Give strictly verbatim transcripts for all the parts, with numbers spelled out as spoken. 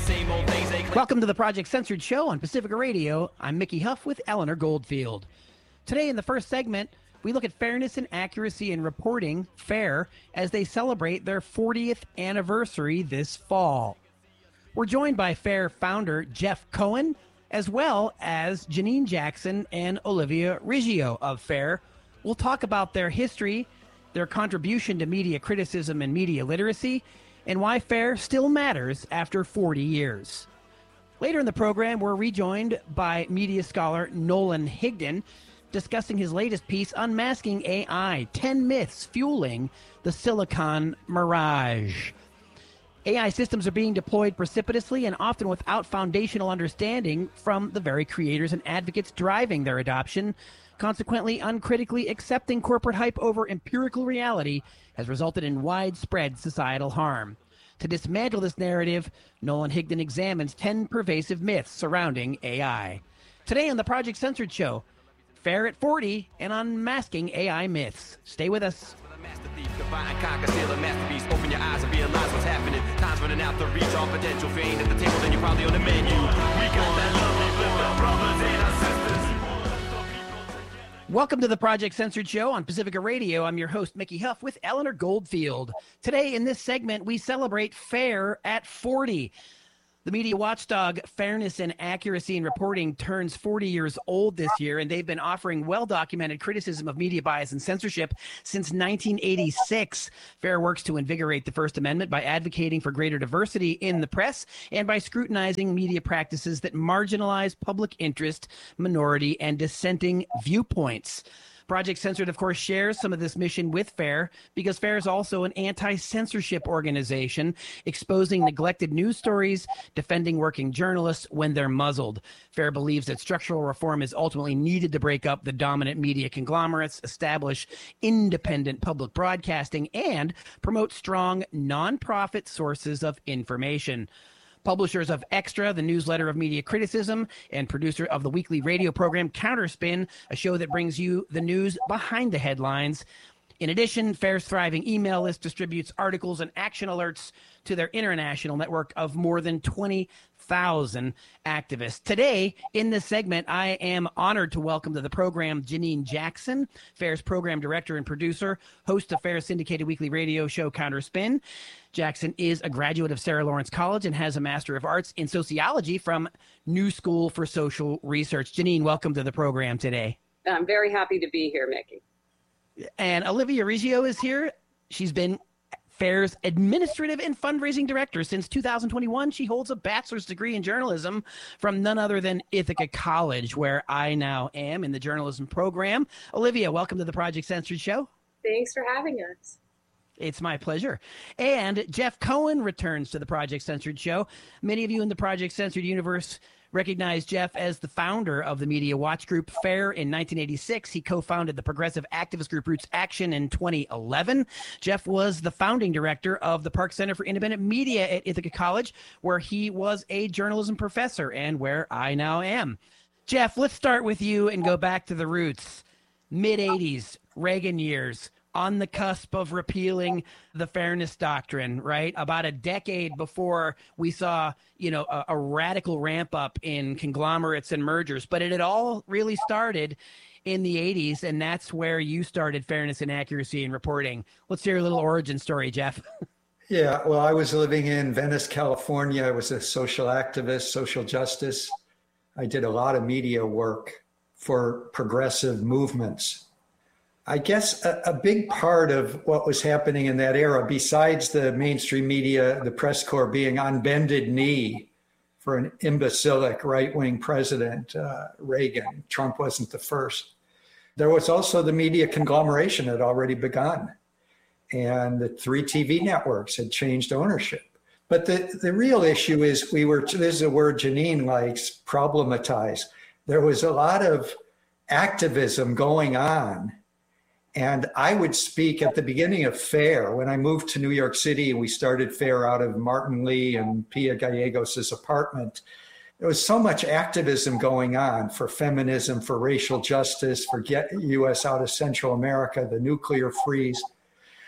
same old things they claim. Welcome to the Project Censored Show on Pacifica Radio. I'm Mickey Huff with Eleanor Goldfield. Today in the first segment, we look at fairness and accuracy in reporting, FAIR, as they celebrate their fortieth anniversary this fall. We're joined by FAIR founder Jeff Cohen, as well as Janine Jackson and Olivia Riggio of FAIR. We'll talk about their history, their contribution to media criticism and media literacy, and why FAIR still matters after forty years. Later in the program, we're rejoined by media scholar Nolan Higdon, discussing his latest piece, Unmasking A I, ten Myths Fueling the Silicon Mirage. A I systems are being deployed precipitously and often without foundational understanding from the very creators and advocates driving their adoption. Consequently, uncritically accepting corporate hype over empirical reality has resulted in widespread societal harm. To dismantle this narrative, Nolan Higdon examines ten pervasive myths surrounding A I. Today on the Project Censored Show, FAIR at forty and unmasking A I myths. Stay with us. Master thief, combine, conquer, steal a masterpiece. Open your eyes and realize what's happening. Time's running out to reach all potential. If you ain't at the table, then you're probably on the menu. We got that love with our brothers and our sisters. Welcome to the Project Censored Show on Pacifica Radio. I'm your host, Mickey Huff, with Eleanor Goldfield. Today in this segment, we celebrate FAIR at forty. The media watchdog Fairness and Accuracy in Reporting turns forty years old this year, and they've been offering well-documented criticism of media bias and censorship since nineteen eighty-six. FAIR works to invigorate the First Amendment by advocating for greater diversity in the press and by scrutinizing media practices that marginalize public interest, minority, and dissenting viewpoints. Project Censored, of course, shares some of this mission with FAIR because FAIR is also an anti-censorship organization exposing neglected news stories, defending working journalists when they're muzzled. FAIR believes that structural reform is ultimately needed to break up the dominant media conglomerates, establish independent public broadcasting, and promote strong nonprofit sources of information. Publishers of Extra, the newsletter of media criticism, and producer of the weekly radio program Counterspin, a show that brings you the news behind the headlines. In addition, FAIR's thriving email list distributes articles and action alerts to their international network of more than twenty thousand activists. Today, in this segment, I am honored to welcome to the program Janine Jackson, FAIR's program director and producer, host of FAIR's syndicated weekly radio show Counterspin. Jackson is a graduate of Sarah Lawrence College and has a Master of Arts in Sociology from New School for Social Research. Janine, welcome to the program today. I'm very happy to be here, Mickey. And Olivia Riggio is here. She's been FAIR's administrative and fundraising director since two thousand twenty-one. She holds a bachelor's degree in journalism from none other than Ithaca College, where I now am in the journalism program. Olivia, welcome to the Project Censored Show. Thanks for having us. It's my pleasure. And Jeff Cohen returns to the Project Censored Show. Many of you in the Project Censored universe recognize Jeff as the founder of the media watch group FAIR in nineteen eighty-six. He co-founded the progressive activist group Roots Action in twenty eleven. Jeff was the founding director of the Park Center for Independent Media at Ithaca College, where he was a journalism professor and where I now am. Jeff, let's start with you and go back to the roots. mid-eighties, Reagan years, on the cusp of repealing the fairness doctrine, right? About a decade before we saw, you know, a, a radical ramp up in conglomerates and mergers. But it had all really started in the eighties, and that's where you started Fairness and Accuracy in Reporting. Let's hear a little origin story, Jeff. Yeah, well, I was living in Venice, California. I was a social activist, social justice. I did a lot of media work for progressive movements. I guess a, a big part of what was happening in that era, besides the mainstream media, the press corps being on bended knee for an imbecilic right-wing president, uh, Reagan, Trump wasn't the first. There was also the media conglomeration had already begun, and the three T V networks had changed ownership. But the, the real issue is we were, this is a word Janine likes, problematize. There was a lot of activism going on. And I would speak at the beginning of FAIR, when I moved to New York City and we started FAIR out of Martin Lee and Pia Gallegos' apartment. There was so much activism going on for feminism, for racial justice, for get U S out of Central America, the nuclear freeze.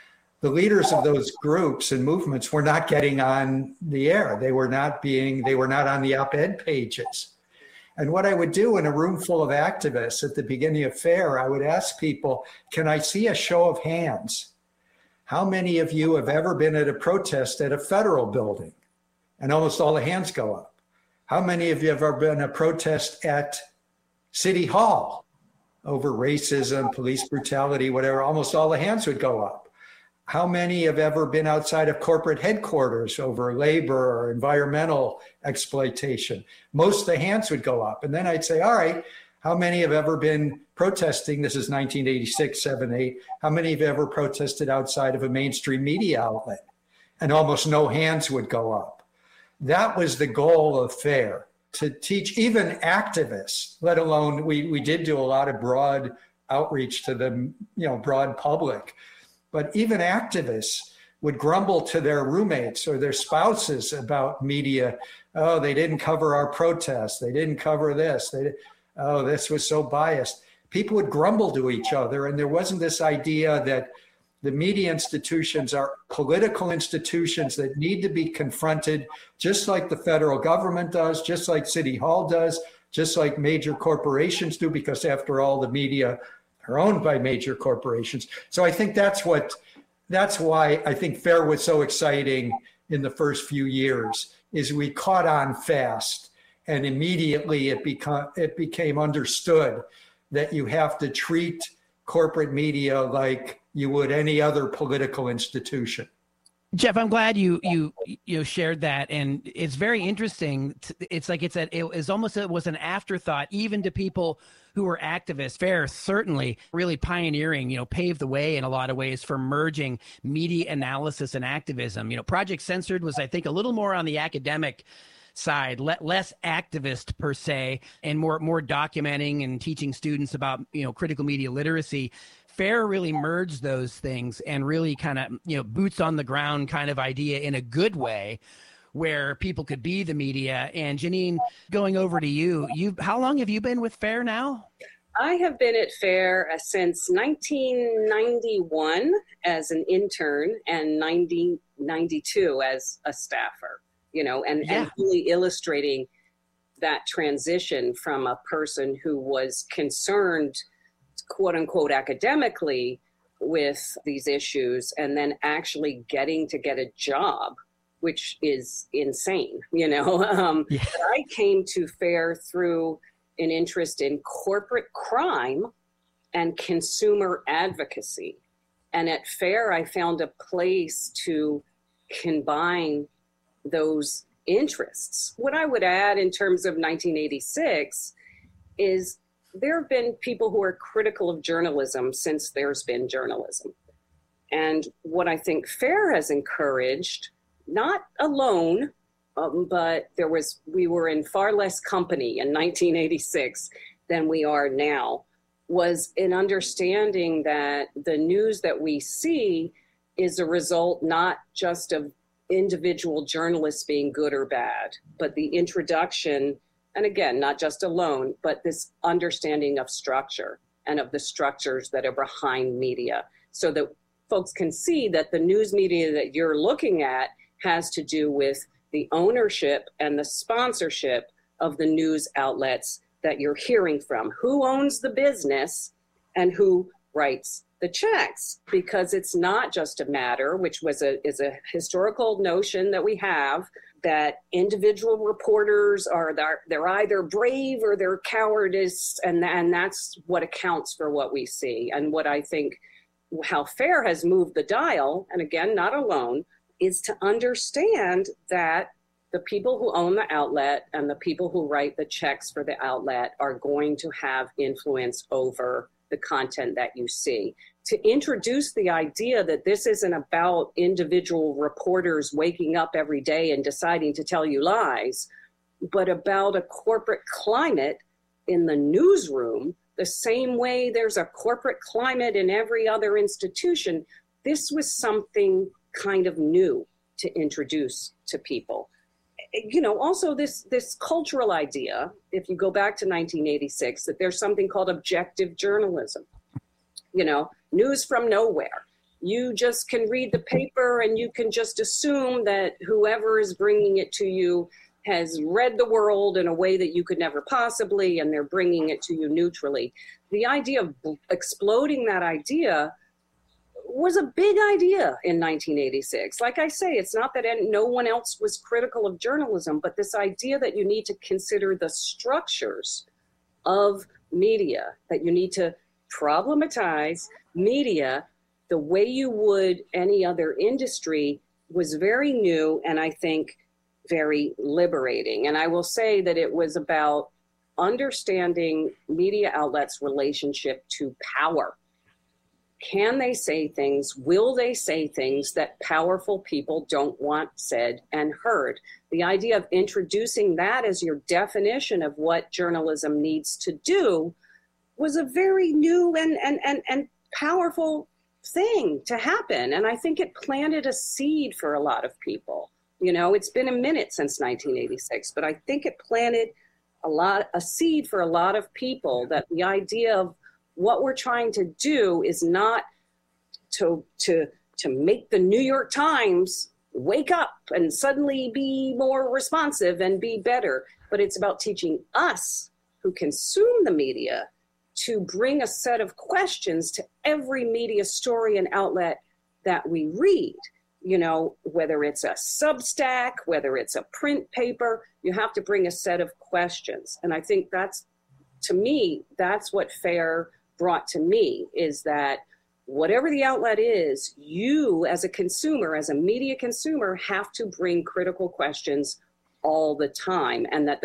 the leaders of those groups and movements were not getting on the air. They were not being, they were not on the op-ed pages. And what I would do in a room full of activists at the beginning of FAIR, I would ask people, can I see a show of hands? How many of you have ever been at a protest at a federal building? And almost all the hands go up. How many of you have ever been at a protest at City Hall over racism, police brutality, whatever? Almost all the hands would go up. How many have ever been outside of corporate headquarters over labor or environmental exploitation? Most of the hands would go up. And then I'd say, all right, how many have ever been protesting? This is nineteen eighty-six, seven, eight. How many have ever protested outside of a mainstream media outlet? And almost no hands would go up. That was the goal of FAIR, to teach even activists, let alone, we, we did do a lot of broad outreach to the you know broad public. But even activists would grumble to their roommates or their spouses about media. Oh, they didn't cover our protests. They didn't cover this. They, oh, this was so biased. People would grumble to each other. And there wasn't this idea that the media institutions are political institutions that need to be confronted, just like the federal government does, just like City Hall does, just like major corporations do, because after all, the media are owned by major corporations. So I think that's what, that's why I think FAIR was so exciting in the first few years, is we caught on fast, and immediately it become it became understood that you have to treat corporate media like you would any other political institution. Jeff, I'm glad you you you shared that, and it's very interesting. It's like it's a, it was almost it was an afterthought even to people who were activists. FAIR certainly really pioneering, you know, paved the way in a lot of ways for merging media analysis and activism. You know, Project Censored was, I think, a little more on the academic side, le- less activist per se, and more more documenting and teaching students about, you know, critical media literacy. FAIR really merged those things and really kind of, you know, boots on the ground kind of idea in a good way, where people could be the media. And Janine, going over to you, you how long have you been with FAIR now? I have been at FAIR uh, since nineteen ninety-one as an intern and nineteen ninety-two as a staffer, you know, and, yeah. and really illustrating that transition from a person who was concerned, quote unquote, academically with these issues, and then actually getting to get a job, which is insane, you know. Um, yeah. I came to FAIR through an interest in corporate crime and consumer advocacy. And at FAIR, I found a place to combine those interests. What I would add in terms of nineteen eighty-six is there have been people who are critical of journalism since there's been journalism. And what I think FAIR has encouraged, not alone, um, but there was we were in far less company in nineteen eighty-six than we are now, was an understanding that the news that we see is a result not just of individual journalists being good or bad, but the introduction, and again, not just alone, but this understanding of structure and of the structures that are behind media, so that folks can see that the news media that you're looking at has to do with the ownership and the sponsorship of the news outlets that you're hearing from. Who owns the business and who writes the checks? Because it's not just a matter, which was a is a historical notion that we have, that individual reporters are they're, they're either brave or they're cowardice, and and that's what accounts for what we see. And what I think how FAIR has moved the dial, and again, not alone, is to understand that the people who own the outlet and the people who write the checks for the outlet are going to have influence over the content that you see. To introduce the idea that this isn't about individual reporters waking up every day and deciding to tell you lies, but about a corporate climate in the newsroom, the same way there's a corporate climate in every other institution. This was something kind of new to introduce to people. You know, also this this cultural idea, if you go back to nineteen eighty-six, that there's something called objective journalism. You know, news from nowhere. you just can read the paper and you can just assume that whoever is bringing it to you has read the world in a way that you could never possibly, and they're bringing it to you neutrally. The idea of exploding that idea was a big idea in nineteen eighty-six. Like I say, it's not that no one else was critical of journalism, but this idea that you need to consider the structures of media, that you need to problematize media the way you would any other industry, was very new, and I think very liberating. And I will say that it was about understanding media outlets' relationship to power. Can they say things? Will they say things that powerful people don't want said and heard? The idea of introducing that as your definition of what journalism needs to do was a very new and, and, and, and powerful thing to happen. And I think it planted a seed for a lot of people. You know, it's been a minute since nineteen eighty-six, but I think it planted a lot, a seed for a lot of people, that the idea of what we're trying to do is not to, to, to make the New York Times wake up and suddenly be more responsive and be better, but it's about teaching us who consume the media to bring a set of questions to every media story and outlet that we read. You know, whether it's a Substack, whether it's a print paper, you have to bring a set of questions. And I think that's, to me, that's what FAIR brought to me, is that whatever the outlet is, you as a consumer, as a media consumer, have to bring critical questions all the time, and that the